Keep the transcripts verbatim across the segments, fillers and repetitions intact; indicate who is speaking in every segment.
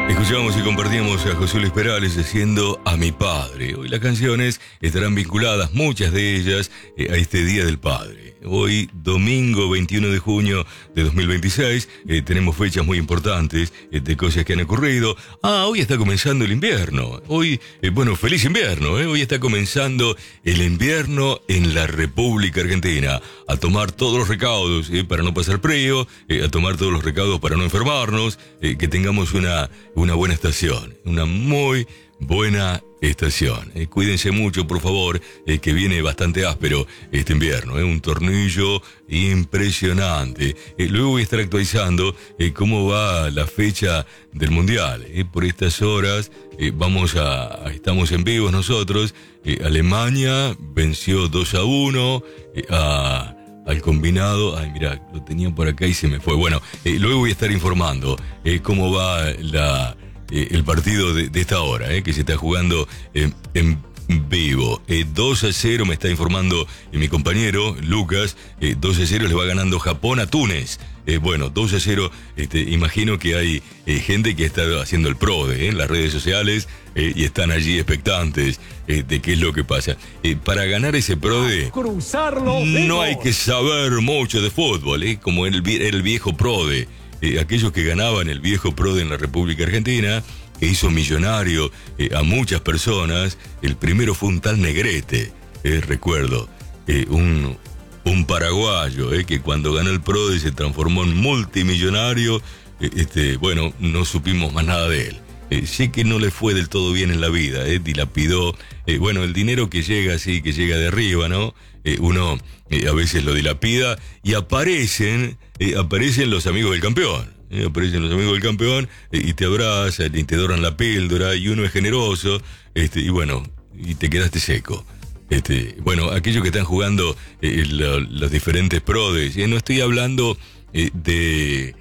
Speaker 1: Escuchamos y compartíamos a José Luis Perales haciendo A mi padre. Hoy las canciones estarán vinculadas, muchas de ellas, eh, a este Día del Padre. Hoy, domingo veintiuno de junio de dos mil veintiséis, eh, tenemos fechas muy importantes eh, de cosas que han ocurrido. Ah, hoy está comenzando el invierno. Hoy, eh, bueno, feliz invierno, ¿eh? Hoy está comenzando el invierno en la República Argentina. A tomar todos los recaudos eh, para no pasar frío, eh, a tomar todos los recaudos para no enfermarnos, eh, que tengamos una, una buena estación, una muy buena estación. Eh, cuídense mucho, por favor, eh, que viene bastante áspero este invierno. Eh, un tornillo impresionante. Eh, luego voy a estar actualizando eh, cómo va la fecha del Mundial. Eh, por estas horas eh, vamos a, a, estamos en vivo nosotros. Eh, Alemania venció dos a uno eh, a... al combinado. Ay, mira, lo tenía por acá y se me fue. Bueno, eh, luego voy a estar informando eh, cómo va la, eh, el partido de, de esta hora, eh, que se está jugando eh, en vivo. Eh, dos a cero me está informando eh, mi compañero Lucas. Eh, dos a cero le va ganando Japón a Túnez. Eh, bueno, dos a cero, este, imagino que hay eh, gente que está haciendo el PRODE eh, en las redes sociales eh, y están allí expectantes eh, de qué es lo que pasa. Eh, para ganar ese PRODE,
Speaker 2: cruzarlo
Speaker 1: no hay que saber mucho de fútbol, eh, como el, el viejo PRODE. Eh, aquellos que ganaban el viejo PRODE en la República Argentina, que hizo millonario eh, a muchas personas. El primero fue un tal Negrete, eh, recuerdo, eh, un... un paraguayo, eh, que cuando ganó el PRODE se transformó en multimillonario. Eh, este, bueno, no supimos más nada de él. Eh, sé que no le fue del todo bien en la vida, eh, dilapidó. Eh, bueno, el dinero que llega así, que llega de arriba, ¿no? Eh, uno eh, a veces lo dilapida y aparecen, eh, aparecen los amigos del campeón. Eh, aparecen los amigos del campeón eh, y te abrazan y te doran la píldora y uno es generoso, este, y bueno, y te quedaste seco. Este, bueno, aquellos que están jugando eh, lo, los diferentes PRODES, eh, no estoy hablando eh, de,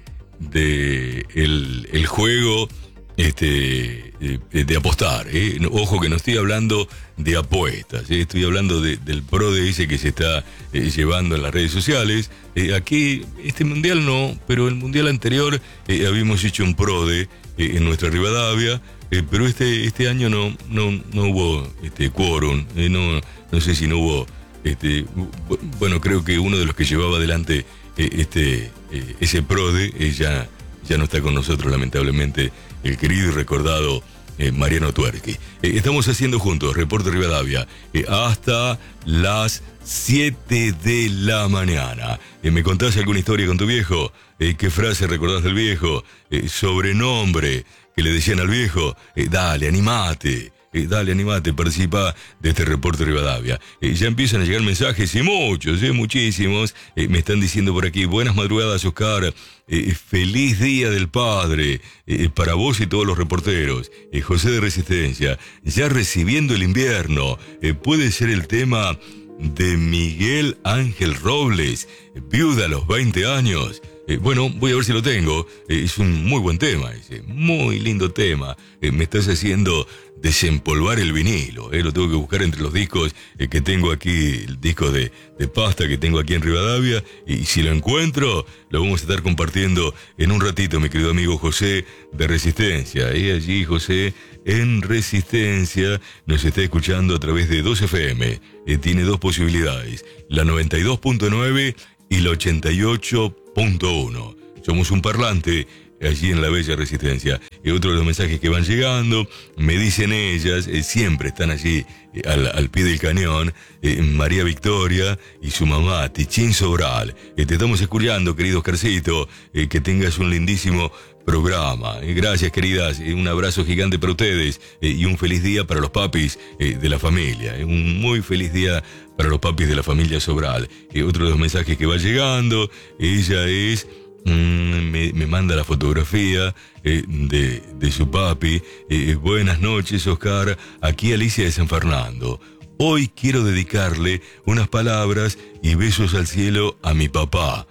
Speaker 1: de el, el juego este, eh, de apostar, eh. No, ojo que no estoy hablando de apuestas, eh. Estoy hablando de, del PRODE ese que se está eh, llevando en las redes sociales. Eh, aquí, este mundial no, pero el mundial anterior eh, habíamos hecho un PRODE eh, en nuestra Rivadavia. Eh, pero este este año no no no hubo este quórum, eh, no no sé si no hubo este bueno, creo que uno de los que llevaba adelante eh, este eh, ese PRODE eh, ya ya no está con nosotros, lamentablemente, el querido y recordado eh, Mariano Tuerqui. Eh, estamos haciendo juntos Reporte Rivadavia eh, hasta las siete de la mañana. Eh, ¿Me contás alguna historia con tu viejo? Eh, ¿Qué frase recordás del viejo? Eh, sobrenombre que le decían al viejo. Eh, dale, animate. Eh, dale, animate, participa de este Reporte Rivadavia. Eh, ya empiezan a llegar mensajes y muchos, eh, muchísimos. Eh, me están diciendo por aquí, buenas madrugadas, Oscar. Eh, feliz Día del Padre eh, para vos y todos los reporteros. Eh, José de Resistencia, ya recibiendo el invierno. Eh, puede ser el tema de Miguel Ángel Robles, viuda a los veinte años. Eh, bueno, voy a ver si lo tengo. Eh, es un muy buen tema ese, muy lindo tema. Eh, me estás haciendo desempolvar el vinilo. Eh, lo tengo que buscar entre los discos eh, que tengo aquí, el disco de, de pasta que tengo aquí en Rivadavia. Y si lo encuentro, lo vamos a estar compartiendo en un ratito, mi querido amigo José de Resistencia. Y eh, allí José en Resistencia nos está escuchando a través de dos F M. Eh, tiene dos posibilidades, la noventa y dos punto nueve y la ochenta y ocho punto uno. Somos un parlante allí en la bella Resistencia. Y otro de los mensajes que van llegando, me dicen ellas, eh, siempre están allí eh, al, al pie del cañón, eh, María Victoria y su mamá, Tichín Sobral. Eh, te estamos escuchando, querido Oscarcito, eh, que tengas un lindísimo programa. Eh, gracias, queridas, eh, un abrazo gigante para ustedes eh, y un feliz día para los papis eh, de la familia. Eh, un muy feliz día para los papis de la familia Sobral. Eh, otro de los mensajes que va llegando, ella es... Mm, me, me manda la fotografía eh, de, de su papi. Eh, buenas noches, Oscar. Aquí Alicia de San Fernando. Hoy quiero dedicarle unas palabras y besos al cielo a mi papá,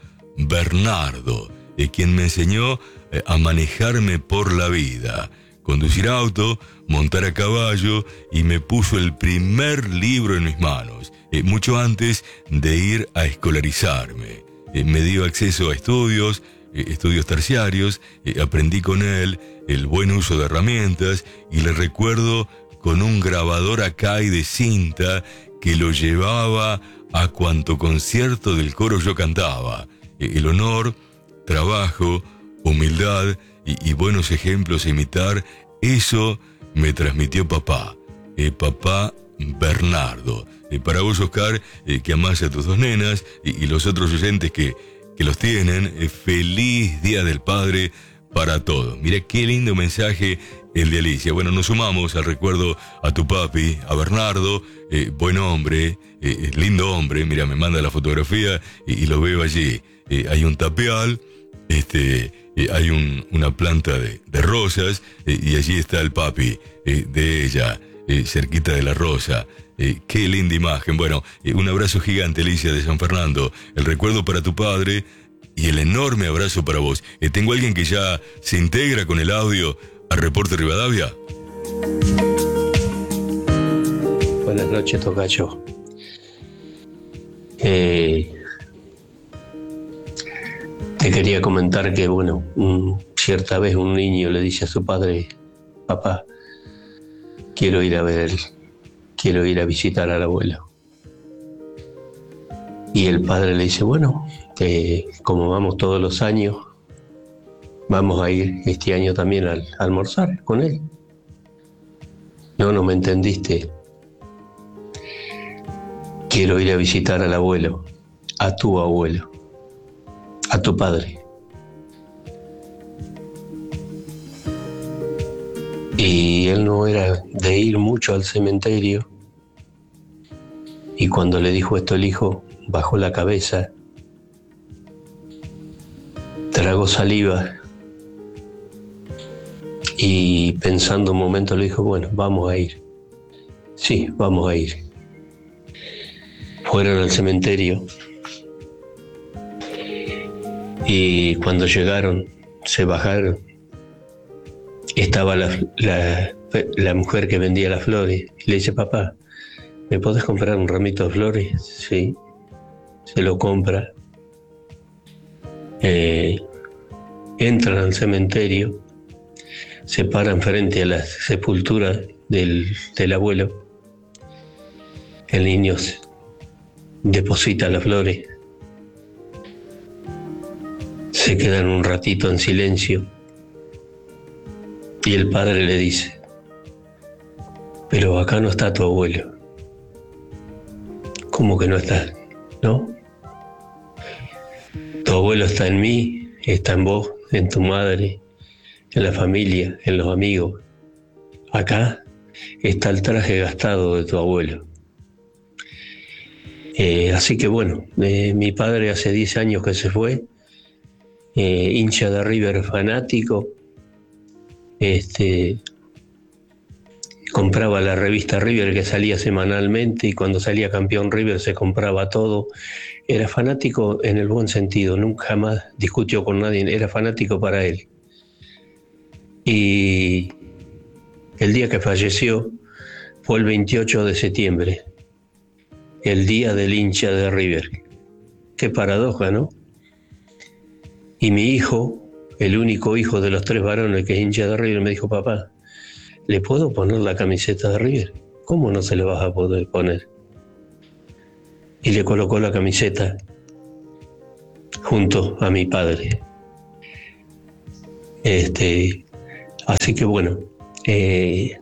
Speaker 1: Bernardo, eh, quien me enseñó eh, a manejarme por la vida, conducir auto, montar a caballo y me puso el primer libro en mis manos, eh, mucho antes de ir a escolarizarme. Eh, me dio acceso a estudios, eh, estudios terciarios, eh, aprendí con él el buen uso de herramientas y le recuerdo con un grabador Akai de cinta que lo llevaba a cuanto concierto del coro yo cantaba. Eh, el honor, trabajo, humildad y, y buenos ejemplos a imitar, eso me transmitió papá, eh, papá Bernardo. Eh, para vos, Oscar, eh, que amás a tus dos nenas y, y los otros oyentes que, que los tienen, eh, feliz Día del Padre para todos. Mira qué lindo mensaje el de Alicia. Bueno, nos sumamos al recuerdo a tu papi, a Bernardo, eh, buen hombre, eh, lindo hombre. Mira, me manda la fotografía y, y lo veo allí. Eh, hay un tapial, este, eh, hay un, una planta de, de rosas eh, y allí está el papi eh, de ella, eh, cerquita de la rosa. Eh, qué linda imagen. Bueno, eh, un abrazo gigante, Alicia de San Fernando. El recuerdo para tu padre y el enorme abrazo para vos. Eh, tengo a alguien que ya se integra con el audio al Reporte Rivadavia.
Speaker 2: Buenas noches, tocayo. Eh, te quería comentar que, bueno, un, cierta vez un niño le dice a su padre: papá, quiero ir a ver, quiero ir a visitar al abuelo. Y el padre le dice: bueno, eh, como vamos todos los años, vamos a ir este año también a, a almorzar con él. No, no me entendiste. Quiero ir a visitar al abuelo, a tu abuelo, a tu padre. Y él no era de ir mucho al cementerio. Y cuando le dijo esto el hijo, bajó la cabeza, tragó saliva y pensando un momento le dijo: bueno, vamos a ir. Sí, vamos a ir. Fueron al cementerio y cuando llegaron, se bajaron. Estaba la, la, la mujer que vendía las flores y le dice: papá, ¿me podés comprar un ramito de flores? Sí, se lo compra. Eh, entran al cementerio, se paran frente a la sepultura del, del abuelo. El niño deposita las flores. Se quedan un ratito en silencio y el padre le dice: pero acá no está tu abuelo. ¿Cómo que no está? ¿No? Tu abuelo está en mí, está en vos, en tu madre, en la familia, en los amigos. Acá está el traje gastado de tu abuelo. Eh, así que bueno, eh, mi padre hace diez años que se fue, eh, hincha de River fanático, este, compraba la revista River que salía semanalmente y cuando salía campeón River se compraba todo. Era fanático en el buen sentido, nunca más discutió con nadie, era fanático para él. Y el día que falleció fue el veintiocho de septiembre, el día del hincha de River. Qué paradoja, ¿no? Y mi hijo, el único hijo de los tres varones que es hincha de River, me dijo: papá, ¿le puedo poner la camiseta de River? ¿Cómo no se le vas a poder poner? Y le colocó la camiseta junto a mi padre. Este, así que bueno, eh,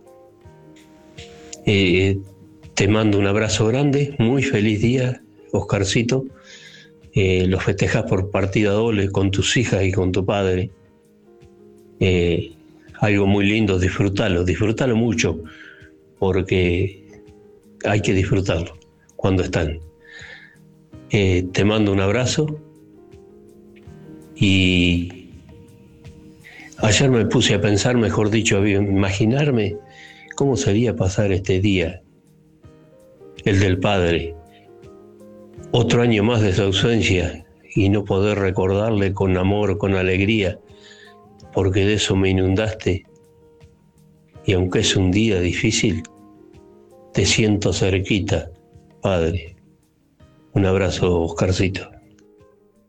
Speaker 2: eh, te mando un abrazo grande, muy feliz día, Oscarcito. Eh, lo festejas por partida doble con tus hijas y con tu padre. Eh, algo muy lindo, disfrútalo, disfrútalo mucho, porque hay que disfrutarlo cuando están. Eh, te mando un abrazo y ayer me puse a pensar, mejor dicho, a imaginarme cómo sería pasar este día, el del padre, otro año más de su ausencia y no poder recordarle con amor, con alegría, porque de eso me inundaste. Y aunque es un día difícil, te siento cerquita, padre. Un abrazo, Oscarcito.